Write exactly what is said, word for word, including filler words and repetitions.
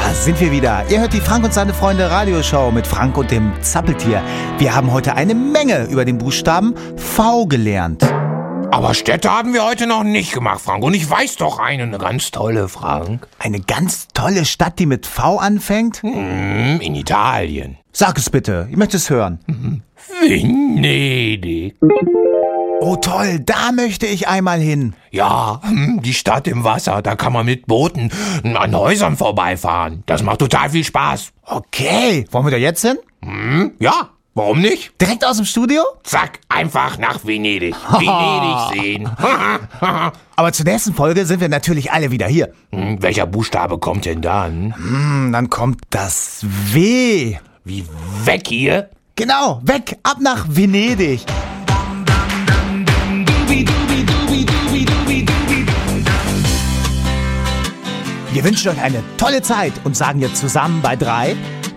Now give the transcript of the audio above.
Da sind wir wieder. Ihr hört die Frank und seine Freunde Radioshow mit Frank und dem Zappeltier. Wir haben heute eine Menge über den Buchstaben V gelernt. Aber Städte haben wir heute noch nicht gemacht, Frank. Und ich weiß doch eine, eine ganz tolle, Frank. Eine ganz tolle Stadt, die mit V anfängt? Hm, in Italien. Sag es bitte, ich möchte es hören. Mhm. Venedig. Oh toll, da möchte ich einmal hin. Ja, die Stadt im Wasser, da kann man mit Booten an Häusern vorbeifahren. Das macht total viel Spaß. Okay, wollen wir da jetzt hin? Hm, ja, warum nicht? Direkt aus dem Studio? Zack, einfach nach Venedig. Venedig sehen. Aber zur nächsten Folge sind wir natürlich alle wieder hier. Hm, welcher Buchstabe kommt denn dann? Hm, dann kommt das W. Wie weg hier? Genau, weg, ab nach Venedig. Wir wünschen euch eine tolle Zeit und sagen jetzt zusammen bei drei